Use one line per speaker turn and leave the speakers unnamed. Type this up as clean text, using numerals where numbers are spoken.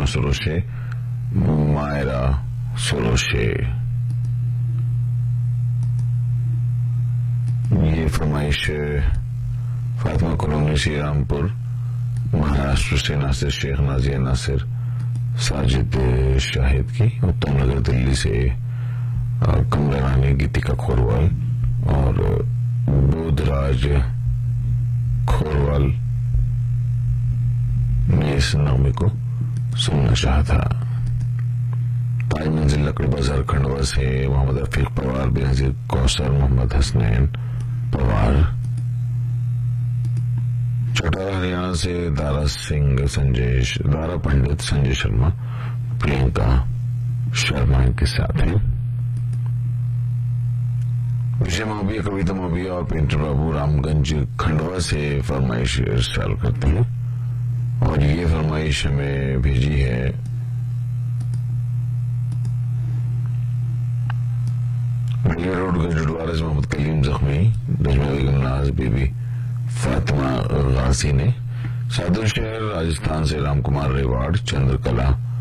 फातिमा सोरोशे, मायरा सोरोशे। ये फरमाइश फातिमा कॉलोनी श्री रामपुर महाराष्ट्र से नासिर शेख, नाजिया नासिर, साजिद शाहिद की, उत्तम नगर दिल्ली से कमला रानी, गीतिका खोरवाल और बोधराज खोरवाल ने इस नगमे को सुनना चाहा था। ताज मंजिल लकड़ी बाजार खंडवा से मोहम्मद रफीक पवार, बेनजीर कौसर, मोहम्मद हसनैन पवार। चौटाला हरियाणा से दारा पंडित, संजय शर्मा, प्रियंका शर्मा के साथ हैं। विजय मोबिया, कविता मोबिया और पेंटर बाबू रामगंज खंडवा से फरमाइश इरसाल करते हैं और ये फरमाइश हमें भेजी है मंगला रोड गजडवारा से मोहम्मद कलीम जख्मी, नजमा बेगम, नाज बीबी, फातिमा गाजी ने। सादुल शहर राजस्थान से राम कुमार रेवाड़, चंद्रकला